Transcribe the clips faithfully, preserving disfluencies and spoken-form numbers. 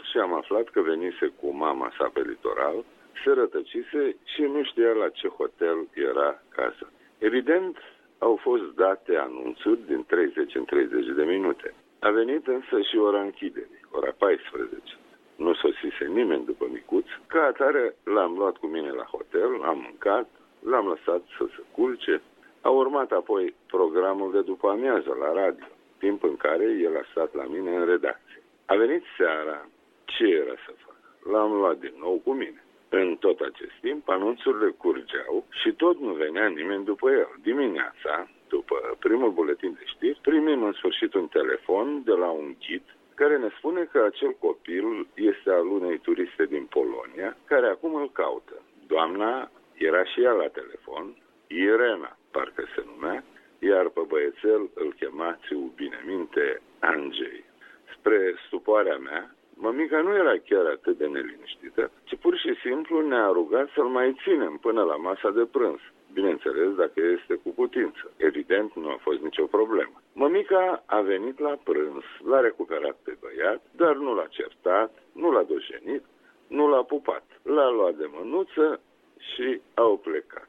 mult și am aflat că venise cu mama sa pe litoral, se rătăcise și nu știa la ce hotel era casa. Evident, au fost date anunțuri din treizeci în treizeci de minute. A venit însă și ora închiderii, ora paisprezece. Nu sosise nimeni după micuț. Ca atare l-am luat cu mine la hotel, am mâncat, l-am lăsat să se culce. A urmat apoi programul de după amiază la radio, timp în care el a stat la mine în redacție. A venit seara, ce era să fac? L-am luat din nou cu mine. În tot acest timp, anunțurile curgeau și tot nu venea nimeni după el. Dimineața, după primul buletin de știri, primim în sfârșit un telefon de la un ghid care ne spune că acel copil este al unei turiste din Polonia, care acum îl caută. Doamna era și ea la telefon, Irena, parcă se numea, iar pe băiețel îl chema, țiu bine minte, Andrei. Spre stupoarea mea, mămica nu era chiar atât de neliniștită, ci pur și simplu ne-a rugat să-l mai ținem până la masa de prânz. Bineînțeles, dacă este cu putință. Evident, nu a fost nicio problemă. Mămica a venit la prânz, l-a recuperat pe băiat, dar nu l-a certat, nu l-a dojenit, nu l-a pupat. L-a luat de mânuță și au plecat.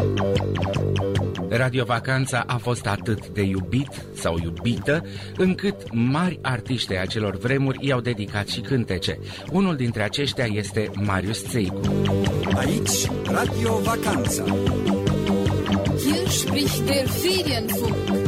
Radio Vacanța a fost atât de iubit sau iubită, încât mari artiști ai acelor vremuri i-au dedicat și cântece. Unul dintre aceștia este Marius Țeicu. Aici, Radio Vacanța. Hier spricht der Ferienfunk.